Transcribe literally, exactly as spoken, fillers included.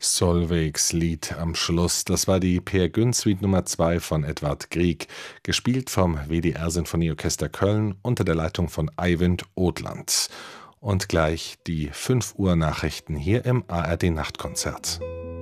Solveigs Lied am Schluss, das war die Peer Gynt Suite Nummer zwei von Edvard Grieg, gespielt vom W D R-Sinfonieorchester Köln unter der Leitung von Eivind Odland. Und gleich die fünf Uhr Nachrichten hier im A R D-Nachtkonzert.